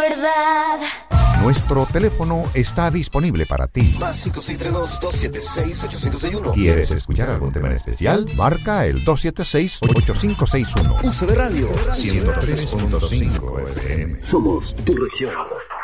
verdad. Nuestro teléfono está disponible para ti. Básico 632-276-8561. ¿Quieres escuchar algún tema en especial? Marca el 276-8561. UCB Radio 103.5 FM. Somos tu región.